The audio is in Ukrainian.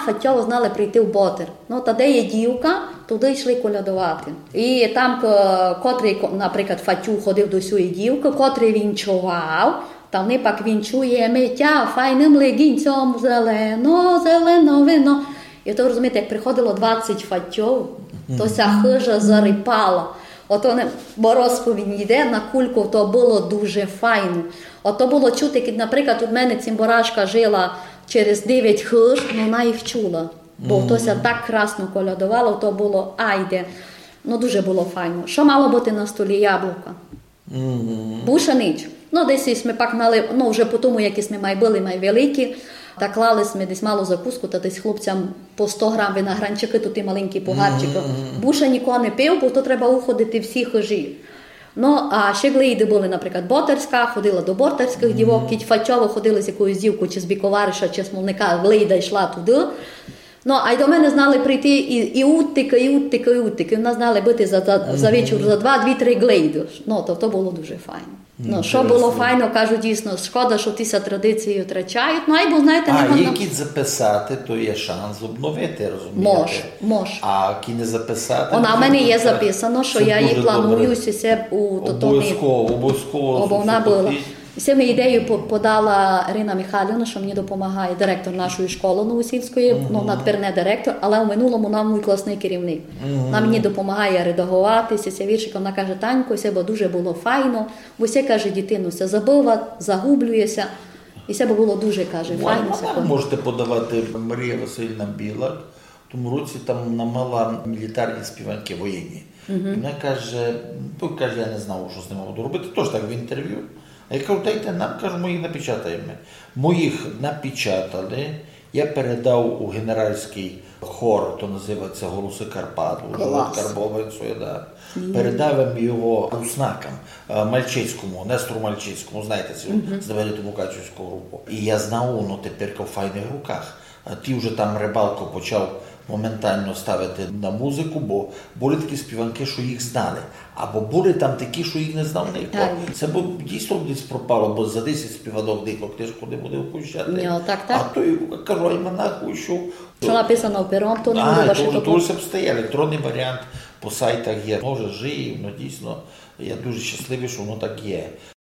хотіло знали прийти в Ботер. Ну, та де є дівка, туди йшли колядувати. І там, котрий, наприклад, Фатю ходив до цієї дівки, котрий вінчував, та вони пак вінчує тя файним легінцем зелено, зелено вино. І то, розумієте, як приходило 20 Фатьов, то ця хижа зарипала. Ото розповідь йде на кульку, то було дуже файно. Ото було чути, як, наприклад, у мене цимборашка жила через 9 хиж, вона їх чула. Бо тося так красно колядувало, то було айде. Ну, дуже було файно. Що мало бути на столі? Яблука. Буша ніч. Ну, десь ми пак мали, ну, вже по тому, якісь ми були великі, та клали ми десь малу закуску, та десь хлопцям по 100 грам виногранчики, то ті маленькі погарчики. Буша нікого не пив, бо то треба уходити всі хижі. Ну, а ще глейди були, наприклад, Ботерська, ходила до бортерських дівок, кіть Фатьово ходили з якоюсь дівкою, чи з Біковариша, чи з Смолника, глейда йшла туди. Ну, а й до мене знали прийти і уттики. В нас знали бити за вечір за 2-2-3 глейди. Ну, то було дуже файно. Ну, що було файно, кажу, дійсно, шкода, що ті традиції втрачають. Ну, або, знаєте, які записати, то є шанс обновити, розумієте? Може. А які не записати... Вона в мене є записано, що я її планую себе у тотовній... Обов'язково. Бо вона була. Це мені ідею подала Ірина Михайлівна, що мені допомагає директор нашої школи Новосільської, ну, вона тепер не директор, але в минулому вона мій класний керівник. Вона мені допомагає редагуватися, ця віршика, вона каже, Танько, це дуже було файно, бо все, каже, дитину, все забила, загублюється, і це було дуже, каже, файно. Можете подавати Марія Васильівна Білак, в тому році там вона мала мілітарні співанки воєнні. Вона каже, я не знав, що з ними буду робити, теж так в інтерв'ю. А я кажу, дайте нам, кажу, ми їх напечатаємо. Моїх напечатали, я передав у генеральський хор, то називається «Голоси Карпат», у Карбовицю, да. Передав його руснакам, Мальчицькому, Нестору Мальчицькому, знаєте, з знамениту Мукачівську групу. І я знав, ну тепер в файних руках. Ті вже там Рибалко почав моментально ставити на музику, бо були такі співанки, що їх знали. Або були там такі, що їх не знав ніхто. Це б дійсно десь пропало, бо за 10 співанок дихо книжку не буде впущати. А то й кажу, альманах вийшов. Що написано пером, то не буде ваше то все б стає. Електронний варіант по сайтах є. Може, жиє, дійсно, я дуже щасливий, що воно так є.